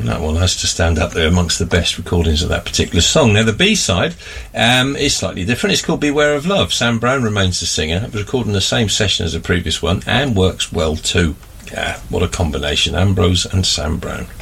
that one has to stand up there amongst the best recordings of that particular song. Now, the B-side is slightly different. It's called Beware of Love. Sam Brown remains the singer. It was recorded in the same session as the previous one and works well too. Yeah, what a combination, Ambrose and Sam Brown.